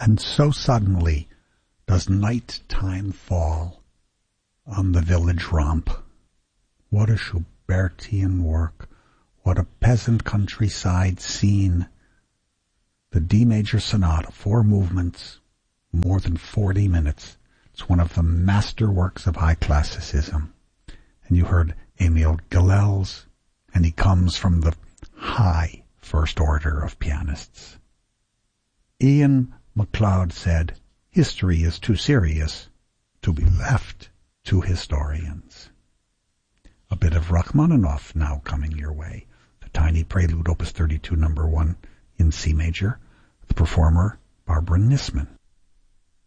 And so suddenly does night time fall on the village romp. What a Schubertian work, what a peasant countryside scene. The D major sonata, 4 movements, more than 40 minutes. It's one of the masterworks of high classicism. And you heard Emil Gilels, and he comes from the high first order of pianists. Ian MacLeod said, history is too serious to be left to historians. A bit of Rachmaninoff now coming your way. The Tiny Prelude, Opus 32, number 1 in C major. The performer, Barbara Nisman.